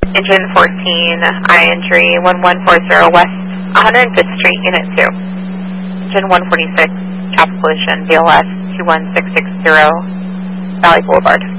Engine 14, eye entry 1140 West 105th Street, Unit 2. Engine 146, traffic pollution, BLS 21660, Valley Boulevard.